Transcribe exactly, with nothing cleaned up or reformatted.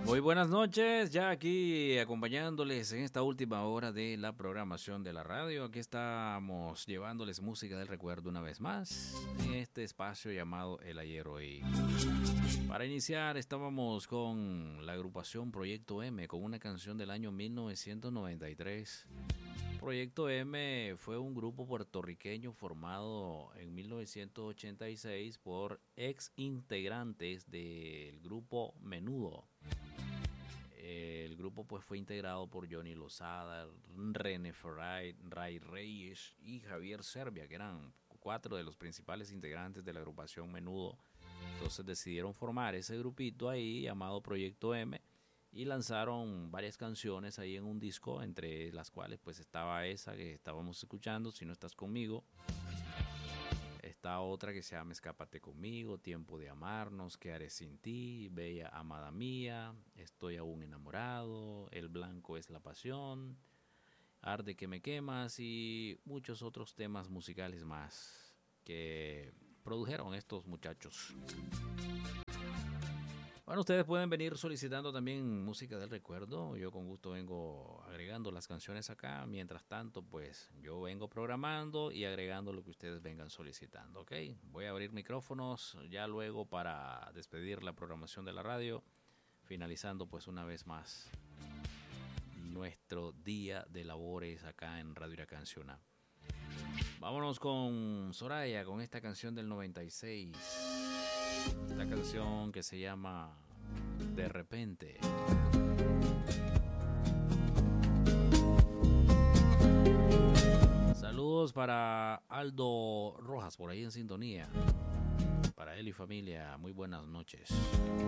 Muy buenas noches, ya aquí acompañándoles en esta última hora de la programación de la radio. Aquí estamos llevándoles música del recuerdo una vez más en este espacio llamado El Ayer Hoy. Para iniciar estábamos con la agrupación Proyecto M con una canción del año mil novecientos noventa y tres. Proyecto M fue un grupo puertorriqueño formado en mil novecientos ochenta y seis por ex integrantes del grupo Menudo. El grupo pues fue integrado por Johnny Lozada, René Ferray, Ray Reyes y Javier Serbia, que eran cuatro de los principales integrantes de la agrupación Menudo. Entonces decidieron formar ese grupito ahí llamado Proyecto M y lanzaron varias canciones ahí en un disco, entre las cuales pues estaba esa que estábamos escuchando, Si no estás conmigo. Está otra que se llama Escápate conmigo, Tiempo de amarnos, ¿Qué haré sin ti?, Bella amada mía, Estoy aún enamorado, El blanco es la pasión, Arde que me quemas y muchos otros temas musicales más que produjeron estos muchachos. Bueno, ustedes pueden venir solicitando también música del recuerdo. Yo con gusto vengo agregando las canciones acá. Mientras tanto, pues yo vengo programando y agregando lo que ustedes vengan solicitando, ¿ok? Voy a abrir micrófonos ya luego para despedir la programación de la radio, finalizando pues una vez más nuestro día de labores acá en Radio Iracanción. Vámonos con Soraya, con esta canción del noventa y seis. Esta canción que se llama De repente. Saludos para Aldo Rojas por ahí en sintonía. Para él y familia, muy buenas noches.